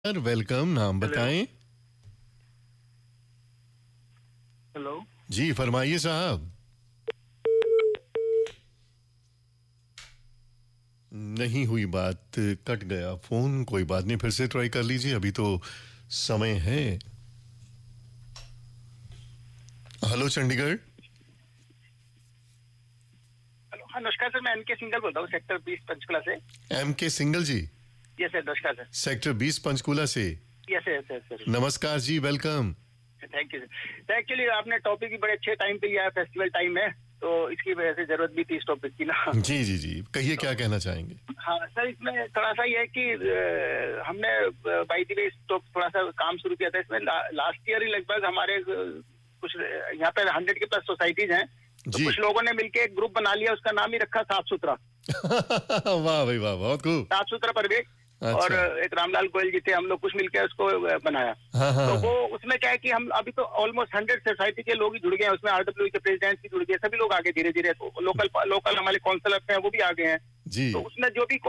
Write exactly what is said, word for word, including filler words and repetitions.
Sir welcome, नाम बताएं। Hello जी फरमाइए साहब। नहीं हुई बात, कट गया फोन। कोई बात नहीं, फिर से ट्राई कर लीजिए, अभी तो समय है। हेलो चंडीगढ़। हेलो हाँ नमस्कार सर, मैं एम के सिंगल बोल रहा हूँ सेक्टर बीस पंचकुला से। एम के सिंगल जी। यस सर, नमस्कार सर। सेक्टर बीस पंचकुला से। Yes yes yes sir. नमस्कार जी, welcome. Thank you sir. Actually आपने टॉपिक भी बड़े अच्छे टाइम पे लिया है, फेस्टिवल टाइम है, तो इसकी वजह से जरूरत भी थी इस टॉपिक की ना। जी जी जी, कहिए क्या कहना चाहेंगे। हाँ सर, इसमें थोड़ा सा ये है कि अ, हमने बाई द वे थोड़ा सा काम शुरू किया था इसमें। ला, लास्ट ईयर ही लगभग हमारे अ, कुछ यहाँ पे हंड्रेड के प्लस सोसाइटीज हैं, तो जी। कुछ लोगों ने मिलके एक ग्रुप बना लिया, उसका नाम ही रखा साफ सुथरा। वाह भाई वाह, बहुत खूब। साफ सुथरा परिवेश। अच्छा। और एक रामलाल गोयल जी थे, हम लोग कुछ मिलकर उसको बनाया। हाँ हाँ। तो वो उसमें क्या है कि हम अभी तो ऑलमोस्ट हंड्रेड सोसाइटी के लोग ही जुड़ गए हैं उसमें। आरडब्ल्यू के प्रेसिडेंट भी जुड़ गए, सभी लोग आगे धीरे धीरे। तो लोकल लोकल हमारे काउंसलर हैं वो भी आ गए हैं। जी। तो उसमें जो भी